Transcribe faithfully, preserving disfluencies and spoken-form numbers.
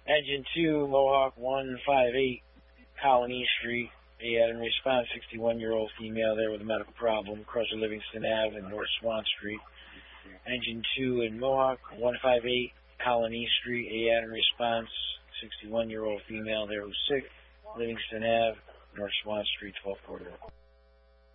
Engine two, Mohawk one five eight, Colony Street. He had in response, sixty-one-year-old female there with a medical problem, Crosser Livingston Avenue and North Swan Street. Engine two in Mohawk, one five eight, Colony Street. He had in response, sixty-one-year-old female there who's sick, Livingston Avenue, North Swan Street, twelve forty-one.